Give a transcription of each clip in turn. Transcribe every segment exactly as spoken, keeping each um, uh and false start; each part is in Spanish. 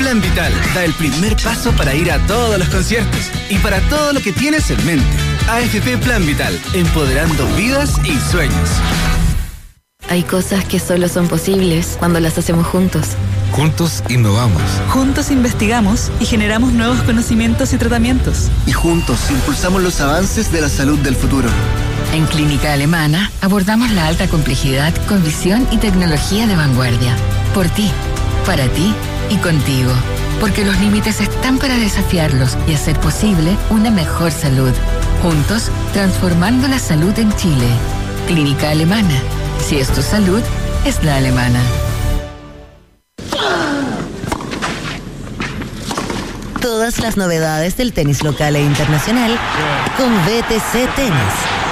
Plan Vital da el primer paso para ir a todos los conciertos y para todo lo que tienes en mente. A F P Plan Vital, empoderando vidas y sueños. Hay cosas que solo son posibles cuando las hacemos juntos. Juntos innovamos. Juntos investigamos y generamos nuevos conocimientos y tratamientos. Y juntos impulsamos los avances de la salud del futuro. En Clínica Alemana abordamos la alta complejidad con visión y tecnología de vanguardia. Por ti, para ti y contigo. Porque los límites están para desafiarlos y hacer posible una mejor salud. Juntos, transformando la salud en Chile. Clínica Alemana. Si es tu salud, es la alemana. Todas las novedades del tenis local e internacional con B T C Tenis.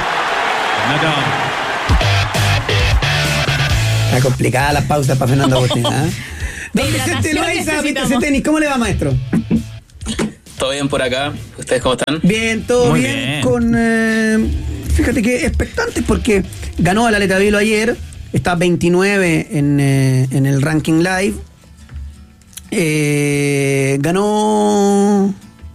Está complicada la pausa para Fernando Agustín, ¿eh? Don Vicente Loaiza, B T C Tenis, ¿cómo le va, maestro? Todo bien por acá. ¿Ustedes cómo están? Bien, todo Muy bien, bien. con... Eh, fíjate que expectantes porque ganó el Aleta Vilo ayer, está veintinueve en, eh, en el ranking live. Eh, ganó...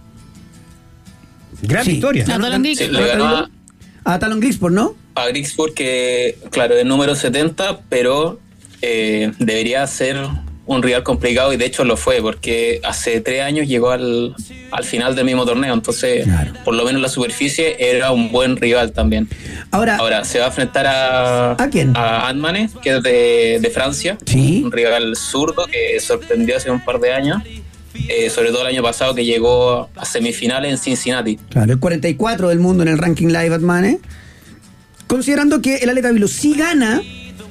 Gran sí, victoria. ganó- Talon Grigspor. Sí, le ganó a- a Talon Grigspor, ¿no? A Grigspor, que claro, es número setenta, pero eh, debería ser un rival complicado, y de hecho lo fue, porque hace tres años llegó al, al final del mismo torneo, entonces Claro. por lo menos la superficie era un buen rival también. Ahora, Ahora se va a enfrentar a ¿A quién? a Antmane, que es de, de Francia, Sí. un rival zurdo que sorprendió hace un par de años, eh, sobre todo el año pasado, que llegó a semifinales en Cincinnati. claro, el cuarenta y cuatro del mundo en el ranking live Atmane. Considerando que el Aleta Vilo si gana,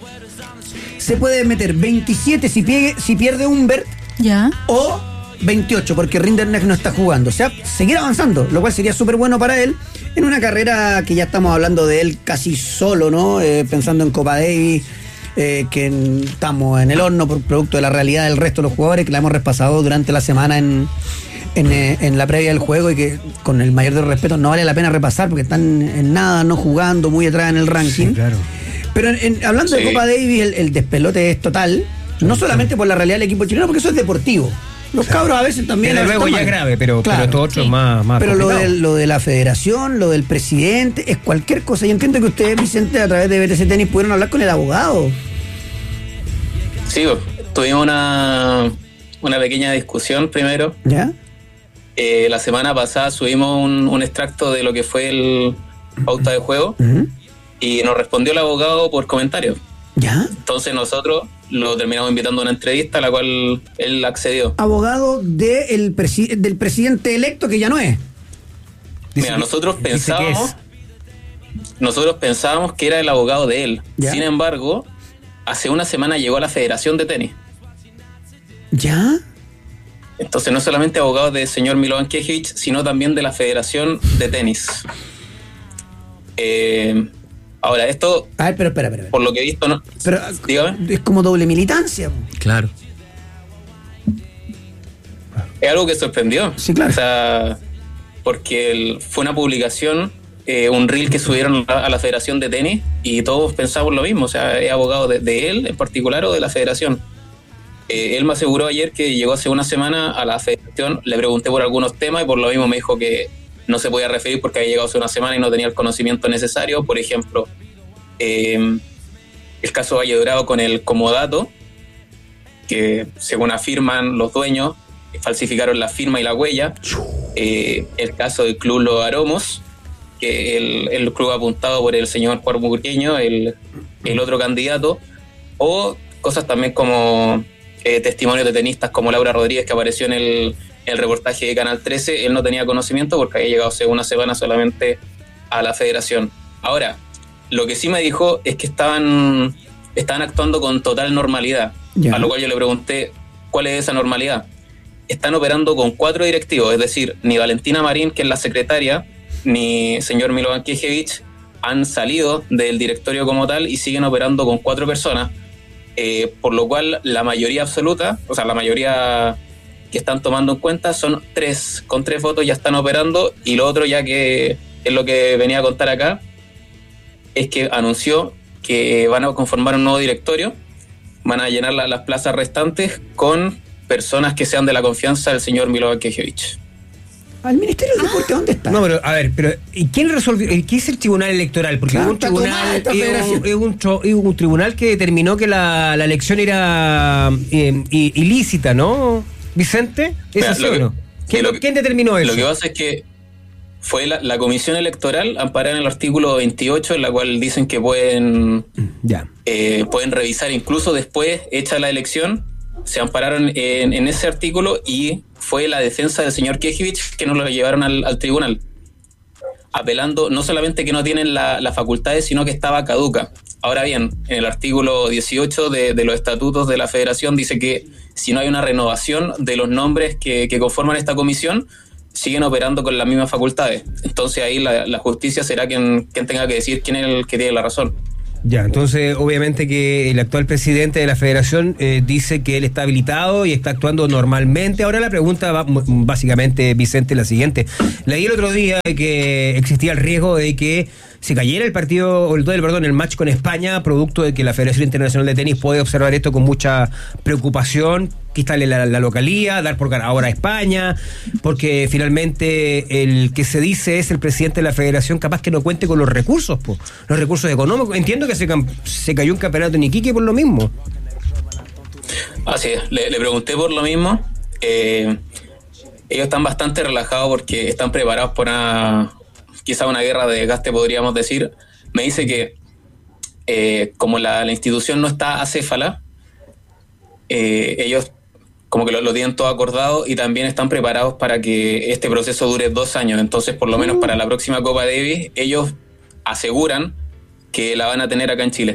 se puede meter veintisiete si, pie- si pierde Humbert Ya. o veintiocho porque Rinderknecht no está jugando. O sea, seguir avanzando, lo cual sería súper bueno para él en una carrera que ya estamos hablando de él casi solo, ¿no? Eh, pensando en Copa Davis, eh, que en- estamos en el horno por producto de la realidad del resto de los jugadores que la hemos repasado durante la semana en, en, eh, en la previa del juego, y que con el mayor de los respetos no vale la pena repasar porque están en nada, no jugando, muy atrás en el ranking. Sí, claro. Pero en- en- hablando de Sí. Copa Davis, el, el despelote es total, no solamente por la realidad del equipo chileno, porque eso es deportivo. Los cabros a veces también... Desde la luego ya toman. es grave, pero, Claro. pero esto otro es más, más Pero lo complicado. de, lo de la federación, lo del presidente, es cualquier cosa. Yo entiendo que ustedes, Vicente, a través de B T C Tenis pudieron hablar con el abogado. Sí, tuvimos una, una pequeña discusión primero. ¿Ya? Eh, la semana pasada subimos un, un extracto de lo que fue el pauta de juego, Ujú. y nos respondió el abogado por comentarios. ¿Ya? Entonces nosotros lo terminamos invitando a una entrevista a la cual él accedió. Abogado de el presi- del presidente electo, que ya no es. Dice Mira, que- nosotros dice que pensábamos es. nosotros pensábamos que era el abogado de él. Ya. Sin embargo, hace una semana llegó a la Federación de Tenis. ¿Ya? Entonces no solamente abogado del señor Milovan Knežević, sino también de la Federación de Tenis. Eh, ahora, esto, A ver, pero espera, espera. espera. por lo que he visto, no. Pero Dígame. es como doble militancia. po. Claro. Es algo que sorprendió. Sí, claro. O sea, porque el- fue una publicación, eh, un reel que subieron a, a la Federación de Tenis, y todos pensamos lo mismo. O sea, es abogado de, de él en particular o de la Federación. Eh, él me aseguró ayer que llegó hace una semana a la Federación, le pregunté por algunos temas y por lo mismo me dijo que no se podía referir porque había llegado hace una semana y no tenía el conocimiento necesario. Por ejemplo, eh, el caso Valle Dorado con el comodato, que según afirman los dueños, falsificaron la firma y la huella. Eh, el caso del Club Los Aromos, que el, el club apuntado por el señor Juan Burgueño, el, el otro candidato, o cosas también como eh, testimonios de tenistas como Laura Rodríguez, que apareció en el, el reportaje de Canal trece. Él no tenía conocimiento porque había llegado hace una semana solamente a la federación. Ahora, lo que sí me dijo es que estaban, estaban actuando con total normalidad, Ya. a lo cual yo le pregunté cuál es esa normalidad. Están operando con cuatro directivos, es decir, ni Valentina Marín, que es la secretaria, ni señor Milovan Knežević han salido del directorio como tal y siguen operando con cuatro personas, eh, por lo cual la mayoría absoluta, o sea, la mayoría que están tomando en cuenta son tres, con tres votos ya están operando. Y lo otro, ya que es lo que venía a contar acá, es que anunció que van a conformar un nuevo directorio, van a llenar la, las plazas restantes con personas que sean de la confianza del señor Milova Knežević. ¿Al Ministerio del Deporte dónde está? No, pero a ver, pero ¿y quién resolvió? ¿Qué es el Tribunal Electoral? Porque Claro, es un está tribunal, tomada esta es un, federación. es un tro- es un tribunal que determinó que la, la elección era eh, i- ilícita, ¿no, Vicente? ¿Es Mira, así lo o que- no? ¿Quién, lo que- quién determinó eso? Lo que pasa es que fue la, la Comisión Electoral amparada en el artículo veintiocho, en la cual dicen que pueden, Ya. eh, pueden revisar incluso después, hecha la elección, se ampararon en, en ese artículo y fue la defensa del señor Knežević que nos lo llevaron al, al tribunal, apelando no solamente que no tienen la- las facultades, sino que estaba caduca. Ahora bien, en el artículo dieciocho de, de los estatutos de la federación dice que si no hay una renovación de los nombres que, que conforman esta comisión, siguen operando con las mismas facultades. Entonces ahí la, la justicia será quien, quien tenga que decir quién es el que tiene la razón. Ya, entonces obviamente que el actual presidente de la federación eh, dice que él está habilitado y está actuando normalmente. Ahora la pregunta va, m- básicamente, Vicente, la siguiente. Leí el otro día que existía el riesgo de que se cayera el partido, o el, perdón, el match con España, producto de que la Federación Internacional de Tenis puede observar esto con mucha preocupación, quitarle la, la localía, dar por ganar ahora a España, porque finalmente el que se dice es el presidente de la federación capaz que no cuente con los recursos, po, los recursos económicos. Entiendo que se, cam- se cayó un campeonato en Iquique por lo mismo. Así es, le, le pregunté por lo mismo. Eh, ellos están bastante relajados porque están preparados por una, quizá una guerra de desgaste, podríamos decir. Me dice que eh, como la, la institución no está acéfala, eh, ellos como que lo, lo tienen todo acordado y también están preparados para que este proceso dure dos años. Entonces, por lo menos para la próxima Copa Davis, ellos aseguran que la van a tener acá en Chile.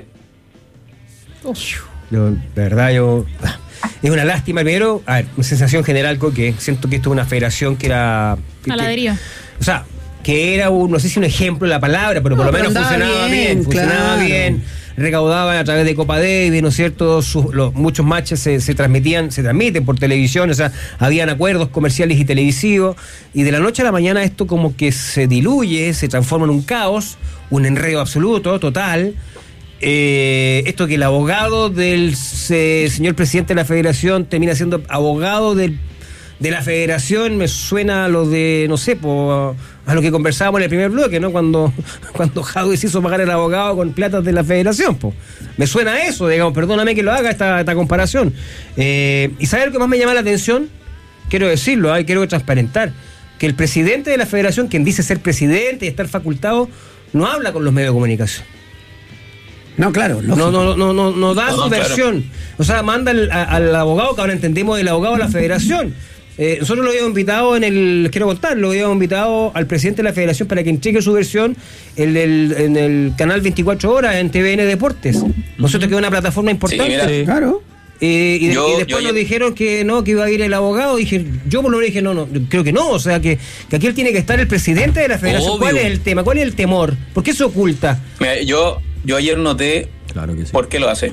Yo, de verdad, yo... Es una lástima, primero, a ver, una sensación general, que siento que esto es una federación que era... que- A la deriva. O sea, que era un, no sé si un ejemplo de la palabra, pero por No, lo pero menos andaba funcionaba bien, bien, funcionaba claro. bien, recaudaban a través de Copa Davis, ¿no es cierto? Sus, los, muchos matches se, se transmitían, se transmiten por televisión, o sea, habían acuerdos comerciales y televisivos, y de la noche a la mañana esto como que se diluye, se transforma en un caos, un enredo absoluto, total. Eh, esto que el abogado del se, señor presidente de la federación termina siendo abogado del, de la federación, me suena a lo de, no sé, po, a lo que conversábamos en el primer bloque, ¿no? Cuando, cuando Jadwe se hizo pagar el abogado con platas de la federación, po. Me suena a eso, digamos, perdóname que lo haga esta, esta comparación. Eh, y ¿sabes lo que más me llama la atención? Quiero decirlo, ¿eh? Quiero transparentar, que el presidente de la federación, quien dice ser presidente y estar facultado, no habla con los medios de comunicación. No, claro. No, no, no, no, no, no da No, su no, claro. versión. O sea, manda al, a- al abogado, que ahora entendemos el abogado de la federación. Eh, nosotros lo habíamos invitado en el, les quiero contar, lo habíamos invitado al presidente de la federación para que entregue su versión en el, en el canal veinticuatro horas en T V N Deportes. Nosotros que es una plataforma importante. mira. Sí. Claro. Eh, y, de- Yo- y después yo- nos dijeron que no, que iba a ir el abogado. Dije, yo por lo menos dije, no, no, creo que no. O sea, que, que aquí él tiene que estar el presidente de la federación. Obvio. ¿Cuál es el tema? ¿Cuál es el temor? ¿Por qué se oculta? Mira, yo, yo ayer noté Claro que sí. por qué lo hace.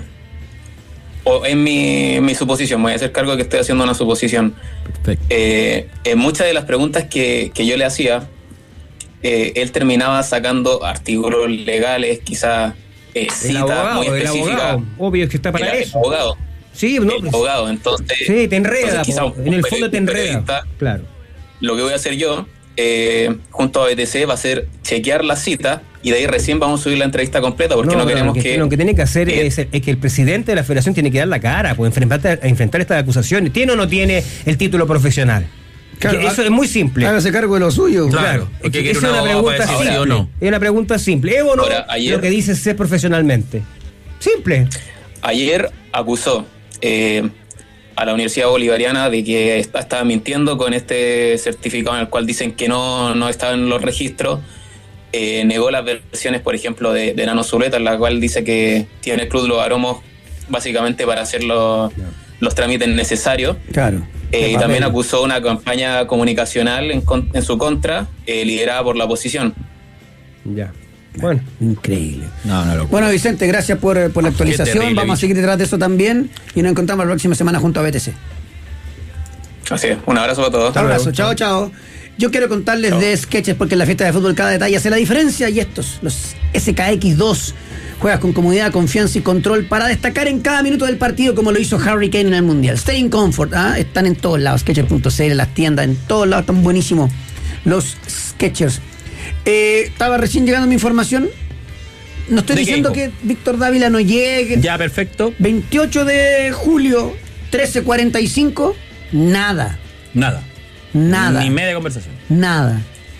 O en mi, mi suposición, me voy a hacer cargo de que estoy haciendo una suposición. Perfecto. Eh, en muchas de las preguntas que, que yo le hacía, eh, él terminaba sacando artículos legales, quizás eh, El citas abogado, muy el específicas. abogado. Obvio que está para El- el eso. abogado. Sí, no, el pues, abogado, entonces. sí, te enreda, entonces quizá po. un- En el un fondo te peri- un enreda. periodista, Claro. Lo que voy a hacer yo, eh, junto a B T C, va a ser chequear la cita y de ahí recién vamos a subir la entrevista completa porque no, pero queremos lo que. Lo que tiene que hacer eh, es, es que el presidente de la federación tiene que dar la cara, pues enfrentar, a enfrentar estas acusaciones. ¿Tiene o no tiene el título profesional? Claro, Que eso es muy simple. Hágase cargo de lo suyo. Claro. ¿Por qué Es que quiere esa un es una abogado pregunta para decir simple. sí o no? Es una pregunta simple. ¿Es o no Ahora, ayer- lo que dice ser profesionalmente? Simple. Ayer acusó eh, a la Universidad Bolivariana de que está- estaba mintiendo con este certificado en el cual dicen que no, no estaba en los registros. Eh, negó las versiones, por ejemplo, de, de Nano Zuleta, en la cual dice que tiene Cruz los aromos básicamente para hacer los, los trámites necesarios. Claro. Eh, y El también papel. acusó una campaña comunicacional en, con- en su contra, eh, liderada por la oposición. Ya. Bueno. Increíble. No, no lo Bueno, Vicente, gracias por, por la actualización. terrible, Vamos a bicho. seguir detrás de eso también y nos encontramos la próxima semana junto a B T C. Así es, un abrazo para todos. Un abrazo, chao, chao. Yo quiero contarles chao. de Skechers porque en la fiesta de fútbol cada detalle hace la diferencia y estos, los S K X dos, juegas con comodidad, confianza y control para destacar en cada minuto del partido como lo hizo Harry Kane en el Mundial. Stay in comfort, ¿ah? Están en todos lados, Skechers punto c l, las tiendas, en todos lados, están buenísimos los Skechers. Eh, estaba recién llegando mi información. No estoy diciendo que Víctor Dávila no llegue. Ya, perfecto. veintiocho de julio, trece cuarenta y cinco, nada. Nada. Nada. Ni media conversación. Nada.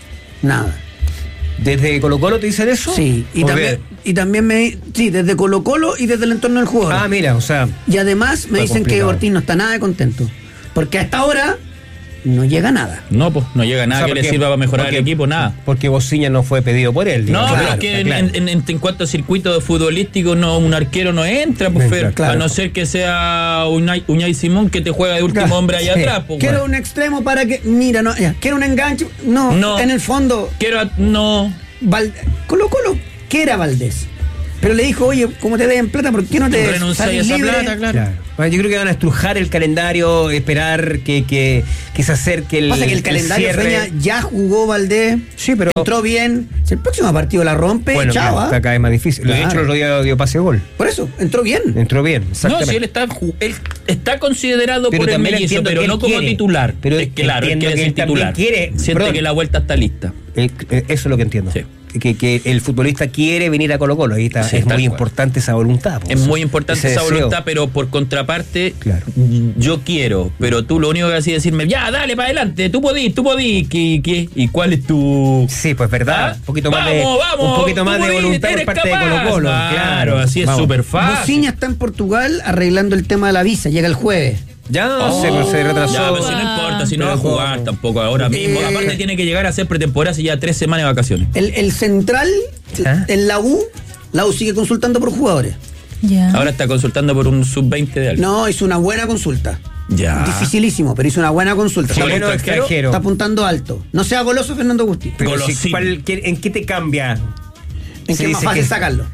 Nada. ¿Desde Colo Colo te dicen eso? Sí, y también, y también me... Sí, desde Colo Colo y desde el entorno del jugador. Ah, mira, o sea... Y además me dicen complicado. que Ortiz no está nada de contento. Porque hasta ahora no llega nada. No, pues no llega nada, o sea, que porque, le sirva para mejorar porque, el equipo, nada. Porque Bociña no fue pedido por él. Digamos. No, claro, pero es que claro. en, en, en cuanto a circuito futbolístico, no, un arquero no entra, pues, entra, Fer, claro. A no ser que sea Unai, Unai Simón que te juega de último claro. hombre allá sí. atrás. Pues, quiero bueno. un extremo para que... Mira, no, ya, quiero un enganche. No, no, en el fondo... Quiero... A, no... Val, Colo Colo, ¿qué era Valdés? Pero le dijo, oye, como te den plata, ¿por qué no te renuncias a esa libre? plata? Claro. Claro. Bueno, yo creo que van a estrujar el calendario, esperar que, que, que se acerque el Pasa que el, el calendario Feña ya jugó Valdés, sí, pero entró bien. Si el próximo partido la rompe, bueno, chao. Está cada vez más difícil. Claro. De hecho, el otro día dio pase de gol. Por eso, entró bien. Entró bien, exactamente. No, si él está, él está considerado pero por el mellizo, pero no como quiere. titular. Pero es que, claro, él quiere ser titular. Quiere, Siente perdón, que la vuelta está lista. El, eso es lo que entiendo. Sí. Que, que el futbolista quiere venir a Colo Colo. Ahí está, sí, es muy cual. importante esa voluntad. Pues, es muy importante esa deseo. voluntad, pero por contraparte, claro. yo quiero, pero tú lo único que haces es decirme, ya, dale para adelante, tú podís, tú podís. ¿Qué, qué? ¿Y cuál es tu...? Sí, pues verdad. ¿Ah? Un poquito más, vamos, de, vamos, un poquito más de voluntad por parte capaz. de Colo Colo. Claro, claro, así es súper fácil. Bociña está en Portugal arreglando el tema de la visa, llega el jueves. Ya oh, se, se retrasó. Ya, pero si no importa, si no va a jugar oh. tampoco ahora mismo. Eh, Aparte tiene que llegar a hacer pretemporada y ya tres semanas de vacaciones. El, el central, ¿Ah? en la U, la U sigue consultando por jugadores. Ya. Ahora está consultando por un sub veinte de alguien. No, hizo una buena consulta. Ya. Dificilísimo, pero hizo una buena consulta. Chileno extranjero. Está apuntando alto. No sea goloso Fernando Agustín. Pero si, ¿cuál, qué, ¿en qué te cambia? En que es más fácil que... sacarlo.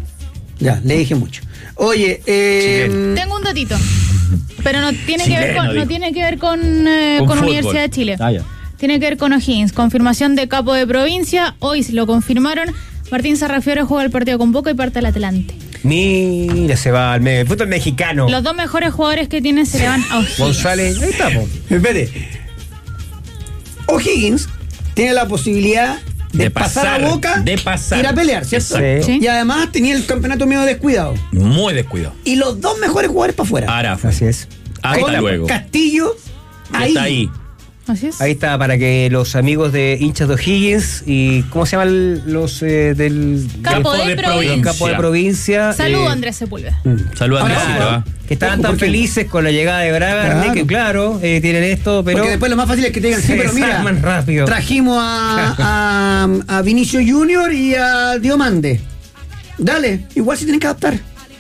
Ya, le dije mucho. Oye, eh, tengo un datito, pero no tiene Chileno, que ver con, no tiene que ver con, eh, con, con Universidad de Chile. Ah, tiene que ver con O'Higgins. Confirmación de capo de provincia. Hoy lo confirmaron. Martín Sarrafiore juega el partido con Boca y parte al Atlante. Mira, se va al medio. Fútbol mexicano. Los dos mejores jugadores que tiene se le van a O'Higgins. González, ahí estamos. Espere. O'Higgins tiene la posibilidad de, de pasar, pasar a Boca, de pasar. ir a pelear, ¿cierto? Sí. Y además tenía el campeonato medio descuidado. Muy descuidado. Y los dos mejores jugadores para afuera. Arafa. Así es. Hasta luego. Castillo, ahí. Está ahí. Así es. Ahí está, para que los amigos de hinchas de O'Higgins y ¿cómo se llaman los eh, del Capo de, de provincia? Capo de provincia. Saludos eh, Andrés Sepúlveda. Mm. Saludos Andrés Sepúlveda. Que estaban tan felices con la llegada de Bragarni, claro. que claro, eh, tienen esto, pero... Porque después lo más fácil es que te digan, sí, pero mira, rápido. trajimos a, a, a Vinicio Junior y a Diomande. Dale, igual se tienen que adaptar.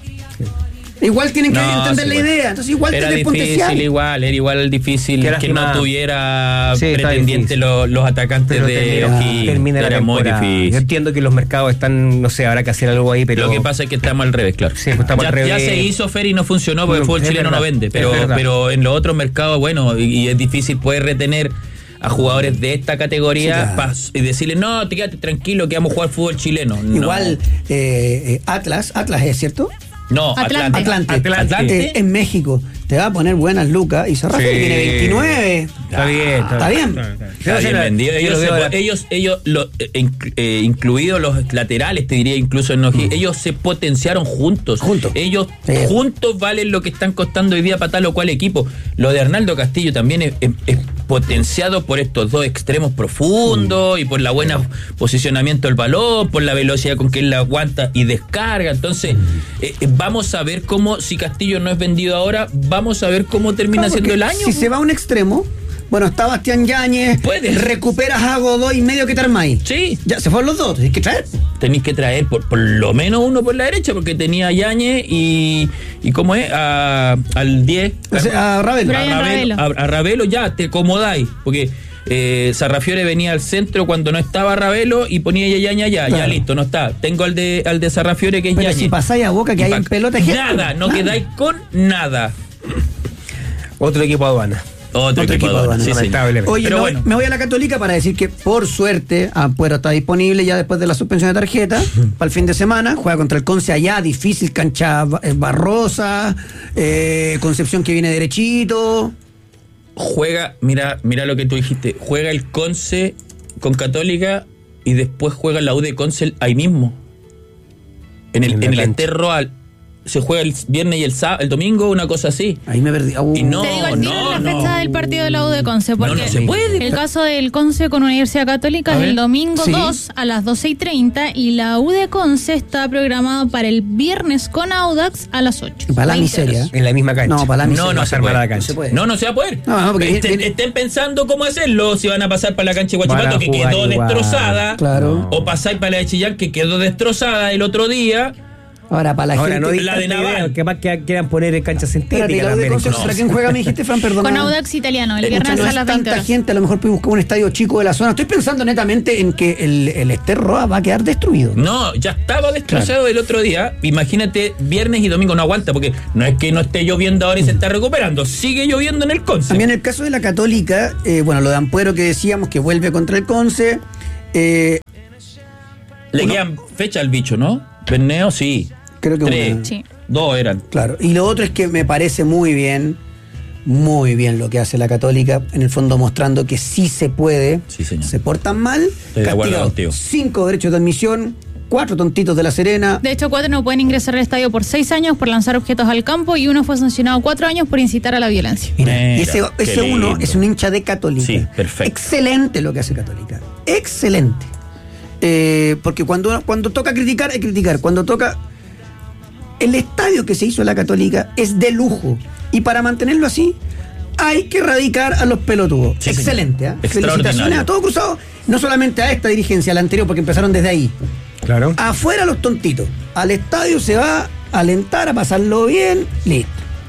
Igual tienen que no, entender sí, la idea. Entonces igual era te difícil, igual, era igual difícil que, que no tuviera sí, pretendiente los, los atacantes pero de O'Higgins. Termina era muy difícil. Yo entiendo que los mercados están, no sé, habrá que hacer algo ahí, pero... Lo que pasa es que estamos al revés, claro. Sí, pues estamos ya, al revés. Ya se hizo Fer y no funcionó porque no, el fútbol chileno verdad, no vende, pero, pero en los otros mercados, bueno, y, y es difícil poder retener a jugadores de esta categoría sí, claro. pa, y decirle, no, te quédate tranquilo que vamos a jugar fútbol chileno. Igual, no. eh, Atlas, Atlas es, ¿cierto? No, Atlante. Atlante. Atlante. Atlante. Eh, en México. Te va a poner buenas lucas. Y Sarrafiore sí. tiene veintinueve. Está bien. Está, está bien. bien, está bien vendido. Ellos, se, ellos, ellos lo, eh, incluidos los laterales, te diría incluso en O'Higgins, mm. ellos se potenciaron juntos. Juntos. Ellos sí. juntos valen lo que están costando hoy día para tal o cual equipo. Lo de Arnaldo Castillo también es, es, es potenciado por estos dos extremos profundos mm. y por la buena posicionamiento del balón, por la velocidad con que él la aguanta y descarga. Entonces, mm. eh, vamos a ver cómo, si Castillo no es vendido ahora, vamos a ver cómo termina claro, siendo el año. Si se va a un extremo, bueno, está Bastián Yáñez, puedes, recuperas a Godoy y medio que te armáis. Sí. Ya, se fueron los dos, tenéis que traer. Tenéis que traer por, por lo menos uno por la derecha, porque tenía a Yáñez y, y ¿cómo es? A, al diez. O sea, a Ravelo. A Ravelo, a, a Ravelo ya, te acomodáis, porque eh, Sarrafiore venía al centro cuando no estaba Ravelo y ponía ya Yáñez allá, claro. ya listo, no está. Tengo al de al de Sarrafiore que es Pero Yáñez. si pasáis a Boca que y hay pa- en pelota. Nada, no nada. Quedáis con nada. Otro equipo aduana. Otro, Otro equipo, equipo aduana. Sí, Oye, Pero me, bueno. me voy a la Católica para decir que por suerte Ampuero está disponible ya después de la suspensión de tarjeta para el fin de semana. Juega contra el Conce allá, difícil, cancha barrosa, eh, Concepción que viene derechito. Juega, mira, mira lo que tú dijiste, juega el Conce con Católica y después juega la U de Conce ahí mismo. En el, en el enterro al se juega el viernes y el sábado, el domingo, una cosa así. Ahí me perdí. Uh. Y no, Te digo, no, la no. fecha del partido de la U de Conce, porque no, no se puede. El caso del Conce con Universidad Católica es el domingo ¿Sí? dos a las doce y treinta y la U de Conce está programada para el viernes con Audax a las ocho. Para la miseria. En la misma cancha. No, para la miseria. No, no, no se, puede. La cancha. no se puede. No, no se va a poder. No, no, porque Estén, viene, estén pensando cómo hacerlo, si van a pasar para la cancha de Huachipato que quedó igual. destrozada, claro. o pasáis para la de Chillán que quedó destrozada el otro día. Ahora, para la Ahora, gente... no la de Naval. Que más que quieran poner en cancha sintética. Espérate, no. ¿Para quién juega, me dijiste, Fran? Perdón. Con Audax Italiano, el viernes no a es las veinte tanta horas. gente, a lo mejor puede buscar un estadio chico de la zona. Estoy pensando netamente en que el, el Ester Roa va a quedar destruido. No, ya estaba destrozado claro. el otro día. Imagínate, viernes y domingo no aguanta, porque no es que no esté lloviendo ahora y se está recuperando. Sigue lloviendo en el Conce. También en el caso de la Católica, eh, bueno, lo de Ampuero que decíamos que vuelve contra el Conce. Eh, Le uno, quedan fecha al bicho, ¿no? Berneo, sí. Creo que Tres. una. Sí. Dos eran. Claro. Y lo otro es que me parece muy bien, muy bien lo que hace la Católica, en el fondo mostrando que sí se puede. Sí, señor. Se portan mal. Estoy de acuerdo contigo. Cinco derechos de admisión, cuatro tontitos de La Serena. De hecho, cuatro no pueden ingresar al estadio por seis años por lanzar objetos al campo y uno fue sancionado cuatro años por incitar a la violencia. Mira, Mira, y ese, ese uno es un hincha de Católica. Sí, perfecto. Excelente lo que hace Católica. Excelente. Eh, porque cuando, cuando toca criticar, hay que criticar. Cuando toca... El estadio que se hizo en la Católica es de lujo. Y para mantenerlo así, hay que erradicar a los pelotudos. Sí, excelente, ¿eh? Felicitaciones a todo cruzado. No solamente a esta dirigencia, a la anterior, porque empezaron desde ahí. Claro. Afuera los tontitos. Al estadio se va a alentar, a pasarlo bien. Listo.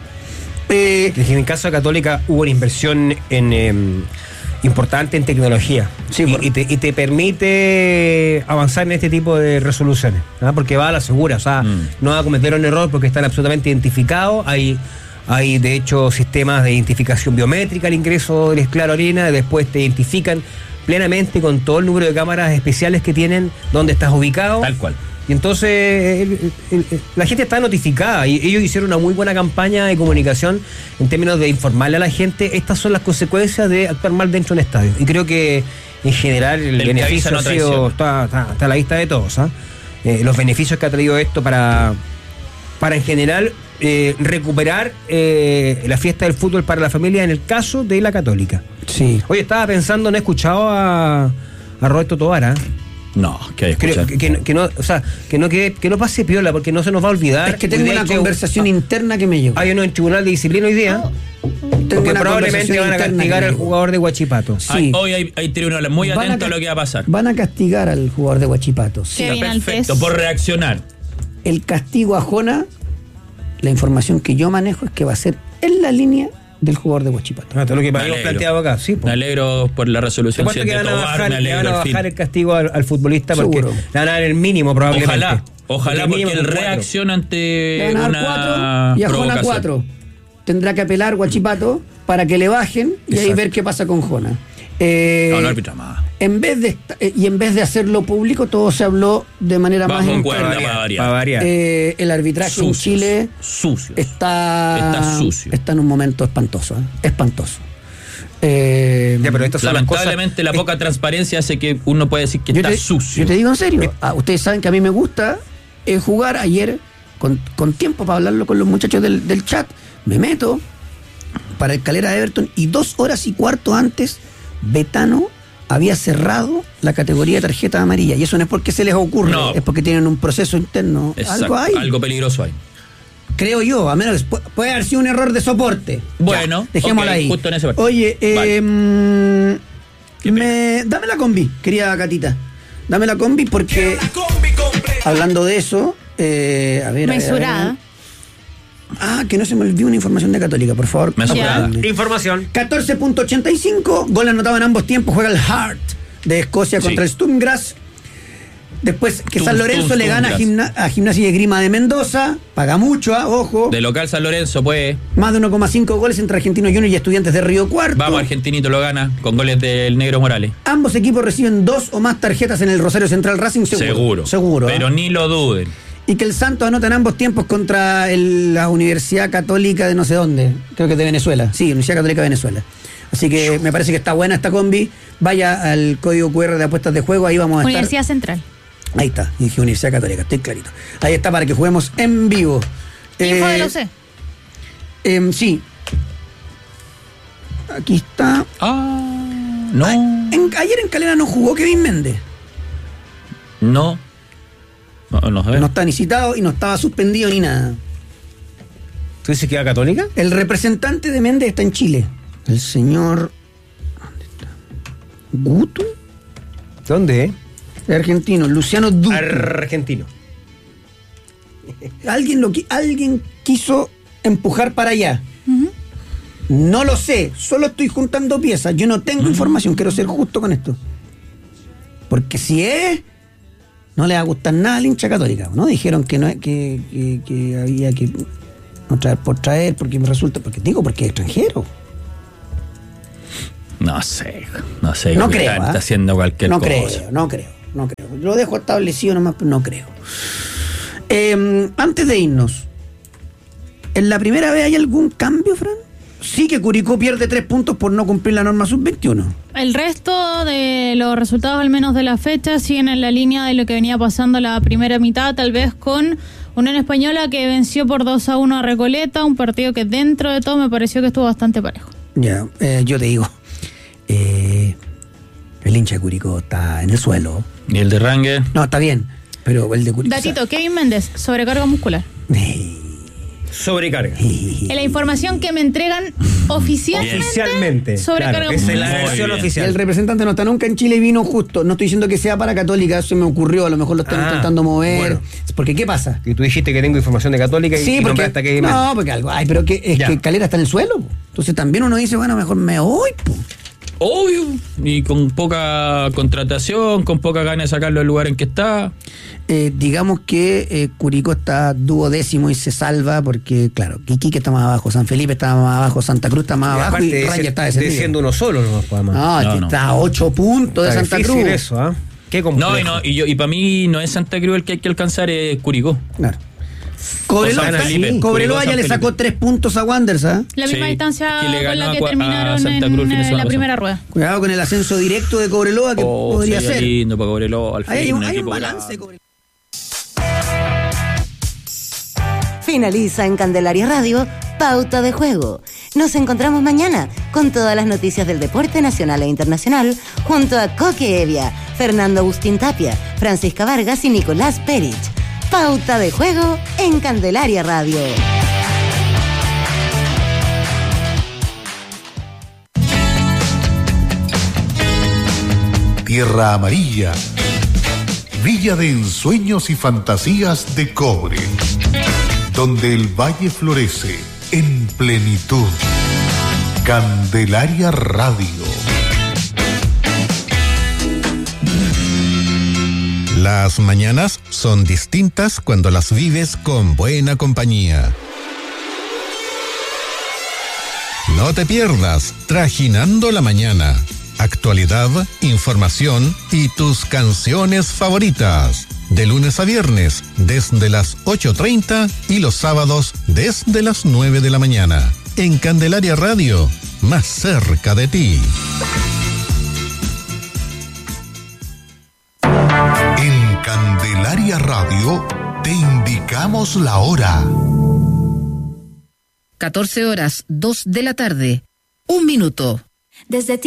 Eh, en el caso de Católica hubo una inversión en... Eh, importante en tecnología sí, y, por... y, te, y te permite avanzar en este tipo de resoluciones, ¿no? Porque va a la segura, o sea, mm. no va a cometer un error porque están absolutamente identificados. Hay, hay de hecho sistemas de identificación biométrica al ingreso del Claro Arena, después te identifican plenamente con todo el número de cámaras especiales que tienen, dónde estás ubicado. Tal cual. Y entonces el, el, el, la gente está notificada y ellos hicieron una muy buena campaña de comunicación en términos de informarle a la gente. Estas son las consecuencias de actuar mal dentro de un estadio. Y creo que en general el, el beneficio no ha sido, está, está, está a la vista de todos. ¿eh? Eh, los beneficios que ha traído esto para, para en general eh, recuperar eh, la fiesta del fútbol para la familia en el caso de la Católica. Sí. Oye, estaba pensando, no he escuchado a, a Roberto Tobar, ¿eh? No, que hay Creo que, que, que no, o sea, que no que, que no pase piola porque no se nos va a olvidar. Es que tengo una hecho, conversación ah, interna que me llegó. Hay uno en Tribunal de Disciplina hoy día. Oh. Porque probablemente van a castigar al jugador de Huachipato. Sí. Hay, hoy hay, hay tribunales muy atentos a, a lo que va a pasar. Van a castigar al jugador de Huachipato. Sí, perfecto, por reaccionar. El castigo a Jona, la información que yo manejo es que va a ser en la línea del jugador de Huachipato. Ah, todo lo que habíamos planteado acá, sí. Me alegro por la resolución. Que van a bajar, me alegro van a bajar el, el castigo al, al futbolista porque Seguro. le van a dar el mínimo probablemente. Ojalá, ojalá porque, porque él reacciona ante una cuatro, y a Jona cuatro. Tendrá que apelar Huachipato para que le bajen y Exacto. ahí ver qué pasa con Jona. Eh, no, no arbitra más. En vez de eh, y en vez de hacerlo público, todo se habló de manera Bajo más cuerda para variar. Para variar. Eh, el arbitraje Sucios, en Chile sucios. Está, está sucio. Está en un momento espantoso, ¿eh? espantoso. Eh, ya, pero lamentablemente cosas, la poca transparencia hace que uno puede decir que está te, sucio. Yo te digo en serio, ah, ustedes saben que a mí me gusta eh, jugar ayer con, con tiempo para hablarlo con los muchachos del, del chat. Me meto para el Calera Everton y dos horas y cuarto antes Betano había cerrado la categoría de tarjeta amarilla. Y eso no es porque se les ocurre, no. es porque tienen un proceso interno. Exacto. Algo hay. Algo peligroso hay. Creo yo, a menos que puede haber sido un error de soporte. Bueno, ya, dejémoslo okay, ahí. Justo en ese Oye, eh, vale. me, dame la combi, querida Catita. Dame la combi porque, la combi hablando de eso, eh, a ver. Mesurada. A ver, Ah, que no se me olvide una información de Católica, por favor. Información. catorce punto ochenta y cinco, gol anotado en ambos tiempos. Juega el Heart de Escocia contra sí. el Sturm Graz. Después que Tum, San Lorenzo tum, le gana a, tum, Gimna- a Gimnasia y Esgrima de Mendoza, paga mucho, ¿ah? Ojo. De local San Lorenzo, pues. Más de uno coma cinco goles entre Argentinos Juniors y Estudiantes de Río Cuarto. Vamos, Argentinito lo gana con goles del Negro Morales. Ambos equipos reciben dos o más tarjetas en el Rosario Central Racing, seguro. Seguro. Seguro. Pero ¿eh? ni lo duden. Y que el Santos anota en ambos tiempos contra el- la Universidad Católica de no sé dónde. Creo que es de Venezuela. Sí, Universidad Católica de Venezuela. Así que me parece que está buena esta combi. Vaya al código cu erre de apuestas de juego, ahí vamos a Universidad estar. Central. Ahí está, dije Universidad Católica, estoy clarito. Ahí está para que juguemos en vivo. Info Eh, de la U C. em, sí. Aquí está. Ah, no. Ay, en- ayer en Calera no jugó Kevin Méndez. No. No, no, sé. No está ni citado y no estaba suspendido ni nada. ¿Tú dices que era Católica? El representante de Méndez está en Chile. El señor. ¿Dónde está? ¿Guto? ¿Dónde? Argentino, Luciano Duque. Argentino. Alguien, lo, qui- alguien quiso empujar para allá. Ujú. No lo sé, solo estoy juntando piezas. Yo no tengo información, quiero ser justo con esto. Porque si es, no le va a gustar nada al hincha Católica, ¿no? Dijeron que no que, que, que había que no traer por traer, porque me resulta, porque digo, porque es extranjero. No sé, no sé. No creo que creo, Está ¿ah? haciendo cualquier No cosa. creo, no creo, no creo. Lo dejo establecido nomás, pero no creo. Eh, antes de irnos, ¿en la primera vez hay algún cambio, Fran? Sí que Curicó pierde tres puntos por no cumplir la norma sub veintiuno. El resto de los resultados, al menos de la fecha, siguen en la línea de lo que venía pasando la primera mitad, tal vez con Unión Española que venció por dos a uno a Recoleta, un partido que dentro de todo me pareció que estuvo bastante parejo. Ya, eh, yo te digo, eh, el hincha de Curicó está en el suelo. ¿Y el de Ranger? No, está bien, pero el de Curicó... Datito, Kevin Méndez, sobrecarga muscular. Sobrecarga. En la información que me entregan oficialmente, Oficialmente. sobrecarga Claro, esa es la muscular. versión bien. oficial. El representante no está nunca en Chile y vino justo. No estoy diciendo que sea para Católica, eso se me ocurrió, a lo mejor lo están Ah, intentando mover. bueno. Porque, ¿qué pasa? Y tú dijiste que tengo información de Católica y, Sí, y porque. nombraste a Kevin No, Méndez. porque algo. Ay, pero que, es Ya. que Calera está en el suelo. Po. Entonces también uno dice, bueno, mejor me voy. Po. Obvio. Y con poca contratación, con poca ganas de sacarlo del lugar en que está. Eh, digamos que eh, Curicó está duodécimo y se salva porque, claro, Iquique está más abajo, San Felipe está más abajo, Santa Cruz está más Y abajo aparte y de Raya ser- está de descendido. siendo uno solo nomás, pues, además. No, es No, que no. está a ocho puntos de Está Santa difícil Cruz. eso, ¿ah? Qué complejo. No, y, no, y, yo, y para mí no es Santa Cruz el que hay que alcanzar, es Curicó. Claro. Cobreloa, O San Felipe. sí, Cobreloa Curicó, ya le San sacó Felipe. tres puntos a Wanderers, ¿ah? La misma Sí, distancia que le con ganó la que a Cua- a terminaron Santa en, Cruz fin de eh, semana la pasado. primera rueda. Cuidado con el ascenso directo de Cobreloa que Oh, podría sería ser. lindo para Cobreloa, al fin, Ahí hay un, un hay un equipo balance. grande. Cobreloa. Finaliza en Candelaria Radio, Pauta de Juego. Nos encontramos mañana con todas las noticias del deporte nacional e internacional junto a Coque Evia, Fernando Agustín Tapia, Francisca Vargas y Nicolás Perich. Pauta de Juego en Candelaria Radio. Tierra Amarilla, Villa de ensueños y fantasías de cobre, donde el valle florece en plenitud. Candelaria Radio. Las mañanas son distintas cuando las vives con buena compañía. No te pierdas Trajinando la Mañana. Actualidad, información y tus canciones favoritas. De lunes a viernes, desde las ocho treinta y los sábados desde las nueve de la mañana. En Candelaria Radio, más cerca de ti. En Candelaria Radio te indicamos la hora. catorce horas, dos de la tarde. Un minuto. Desde